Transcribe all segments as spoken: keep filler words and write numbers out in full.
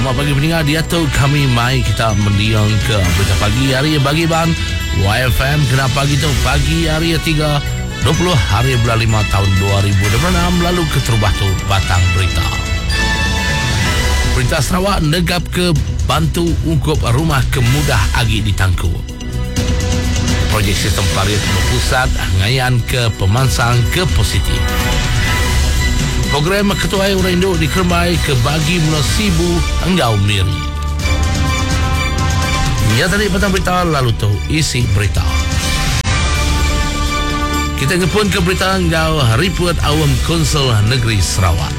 Selamat pagi pendengar, dia tu kami mai kita mendiang ke berita pagi hari bagi ban Y F M kena pagi tu pagi hari tiga dua puluh hari bulan lima tahun dua ribu dua puluh enam lalu ke terubah tu batang berita. Perintah Sarawak negap ke bantu ungkup rumah kemudah agi ditangku. Projek sistem parit berpusat ngayan ke pemansang ke positif. Program Ketua Orang Induk di Kermai ke bagi mula sibu enggau miri. Ya tadi petang berita lalu tu isi berita. Kita ngepun ke berita enggau report awam Konsel Negeri Sarawak.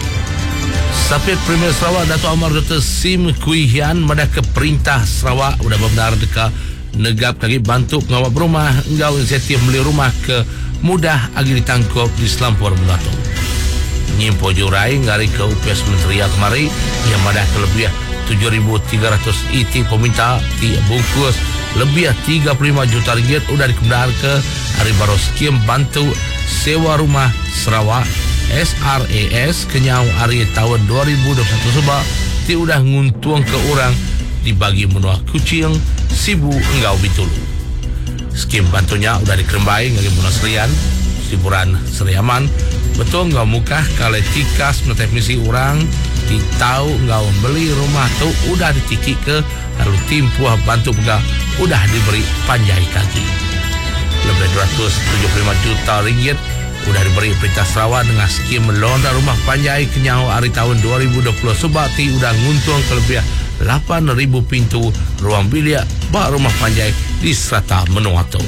Sapit Premier Sarawak Dato' Amar Doktor Sim Kui Hian madah ke perintah Sarawak udah benar dekat negap kaki bantu pengawal berumah enggau inisiatif beli rumah ke mudah agi ditangkup di Selampur Mengatung. Nyimpo jurai ngari ke U P S Menteri kemari yang madah ke lebih tujuh ribu tiga ratus I T peminta ti bungkus lebih tiga puluh lima juta ringgit udah dikendar ke hari baru skim bantu sewa rumah Sarawak S R A S kenyau hari tahun dua ribu dua puluh satu sebab ti udah nguntuang ke orang dibagi menua kucing sibu enggau bitulu. Skim bantunya udah dikerembai ngagi menua serian siburan seriaman betul enggak mukah kalau tikas teknisi orang ditau enggak beli rumah tu udah ditiki ke lalu timpuh bantu enggak udah diberi panjai kaki lebih dua ratus tujuh puluh lima juta ringgit udah diberi Perintah Sarawak dengan skim melonda rumah panjai kenyau hari tahun dua ribu dua puluh sebab ti udah nguntung kelebih lapan ribu pintu ruang bilik bak rumah panjai di serata menua tu.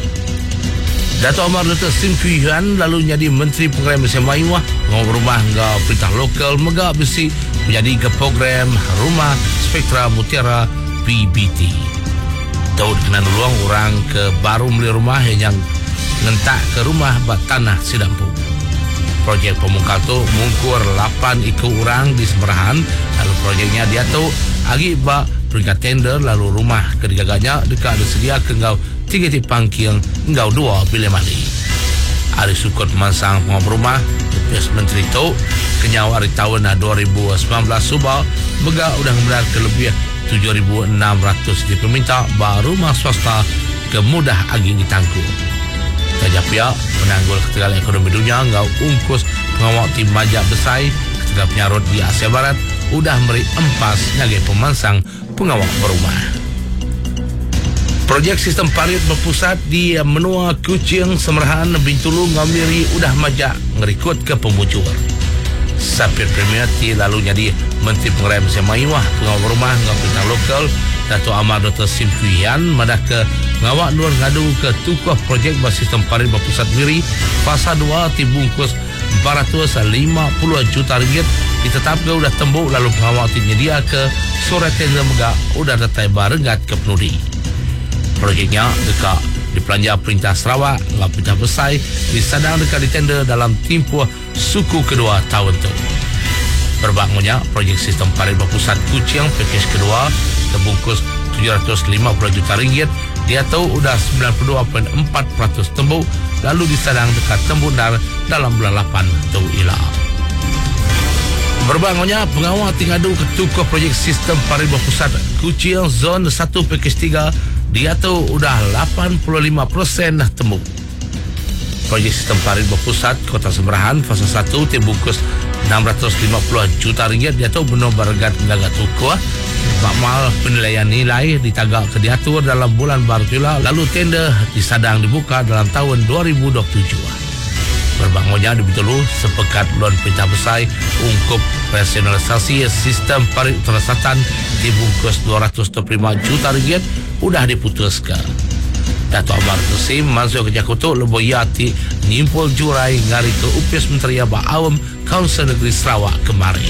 Dato' Amar Doktor Sim Kui Hian lalu jadi Menteri Pengerai Malaysia Maiwah ngau rumah ngau perintah lokal megak besi menjadi ke program rumah Spektra Mutiara P B T. Tahu dikenal luang orang ke baru beli rumah yang ngentak ke rumah bat tanah Sidampu. Projek pemungkal tu mungkur lapan ikut orang di Semerahan lalu projeknya dia tu agi bak peringkat tender lalu rumah kedigaganya dekat ada sedia ke ngau tiga tip pangkil enggau dua pilih mali. Hari sukut mansang pengawal rumah U P S Menteri tu kenyau hari tahun dua ribu sembilan belas subal begak udah benar ke lebih tujuh ribu enam ratus di peminta baru rumah swasta kemudah agi ditangku. Saja pihak menanggul ketegangan ekonomi dunia enggau ungkus pengawal tim majak besai ketika penyarut di Asia Barat udah beri empas nyagai pemansang pengawal berumah. Projek sistem parit berpusat di menua Kuching Semerahan Bintulu Ngamiri udah majak ngerikut ke pemujur. Sapir Premier ti lalu jadi Menteri Pengerai Malaysia Maiwah pengawal rumah ngau perintah lokal Dato' Amar Doktor Sim Kui Hian madah ke ngawak nur ngadu ke tukuh projek bersistem parit berpusat miri fasa dua ti bungkus empat ratus lima puluh juta ringgit ditetapkan udah tembuk lalu pengawak ti nyedia ke sore tender megak udah datai barengat ke penudi. Projeknya dekat di Pelanja Perintah Sarawak ngau perintah besai disadang dekat di tender dalam timpuh suku kedua tahun tu. Berbangunnya projek sistem parit berpusat Kuching pakej kedua terbungkus tujuh ratus lima puluh juta ringgit dia tahu udah sembilan puluh dua perpuluhan empat peratus tembuk lalu disadang dekat Tembundar dalam bulan lapan tu ilah. Berbangunnya pengawal tingadu ketua projek sistem parit berpusat Kuching zon satu pakej tiga dia tu udah lapan puluh lima peratus tembuk. Projek sistem parit berpusat Kota Semerahan fasa satu terbungkus enam ratus lima puluh juta ringgit dia tu benar bergat menjaga tukuh bakmal penilaian nilai ditagak ke diatur dalam bulan baru tula lalu tender disadang dibuka dalam tahun dua ribu dua puluh tujuh. Berbangunnya dibitulu sepekat bulan perintah besar ungkup rasionalisasi sistem parit Utara Selatan dibungkus dua ratus dua puluh lima juta ringgit udah diputuskan. Dato' Amar Tusim masuk ke Jakutuk Leboyati nyimpul jurai ngari ke U P S Menteri Abah Awam Kaunsil Negeri Sarawak kemari.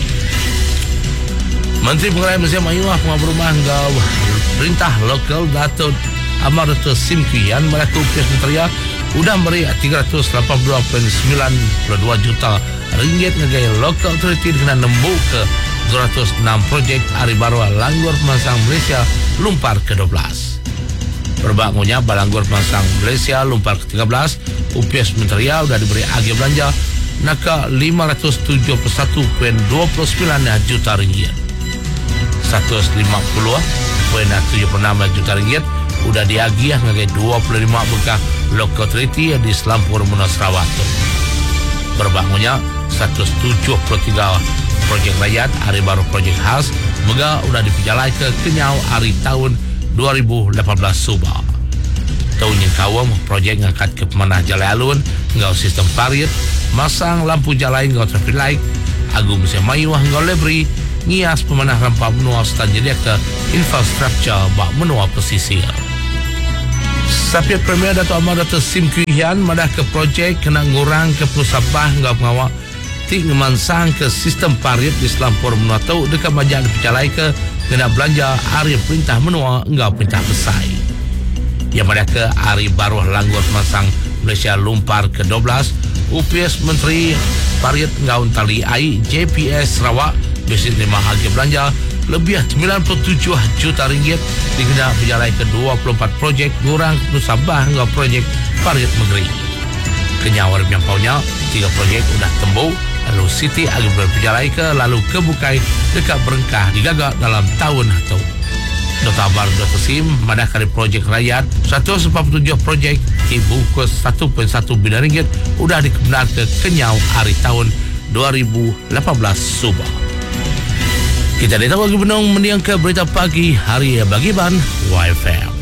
Menteri Pengerai Malaysia Maiwah pengawal rumah ngau perintah lokal Dato' Amar Tusim Kui Hian melaku U P S Menteri udah beri tiga ratus lapan puluh dua perpuluhan sembilan dua juta ringgit ngagai local authority dengan nembuk ke dua ratus enam projek hari baru Langgur Pemansang Malaysia Lumpar ke dua belas. Berbangunnya Balanggur Pemansang Malaysia Lumpar ke tiga belas U P S Menteri sudah diberi agi belanja naka lima ratus tujuh puluh satu perpuluhan dua sembilan juta ringgit. seratus lima puluh perpuluhan tujuh puluh enam juta ringgit sudah diagih dengan dua puluh lima bekah local authority di Selampur Menua Sarawak tu. Berbangunnya seratus tujuh puluh tiga projek rakyat hari baru projek khas mega sudah diperjalai ke kenyau hari tahun dua ribu lapan belas subah. Tahun yang kawam projek ngangkat ke pemanah jalan alun ngau sistem parit, masang lampu jalan ngau traffic light, agung mesin mayuah ngau lebri, ngias pemanah rampa menua serta nyedia ke infrastruktur bak menua pesisir. Sapiat Premier Dato' Amar Dato' Sim Kui Hian madah ke projek kena ngurang ke Pulau Sabah ngau pengawak tik ngemansang ke sistem parit di Selampur Menua Tau dekat majak dipercalai ke kena belanja hari perintah menua ngau perintah besai. Yang pada ke hari baru langgur masang Malaysia Lumpar ke dua belas, U P S Menteri Parit ngau tali ai J P S Sarawak besi terima harga belanja lebih sembilan puluh tujuh juta ringgit dikena berjalai ke dua puluh empat projek ngurang ke Sabah ngau projek Parit Negeri. Kenyawar yang paunya tiga projek sudah tembus lalu Siti agak berjalai ke lalu ke Bukai dekat Berengkah digagak dalam tahun itu. Dato' Amar Dato' Sim madah kali projek rakyat seratus empat puluh tujuh projek dibungkus satu perpuluhan satu bilion ringgit sudah dikebenar ke kenyau hari tahun dua ribu lapan belas subah. Kita datang ke Benung mendiang ke berita pagi hari bagi ban Y F M.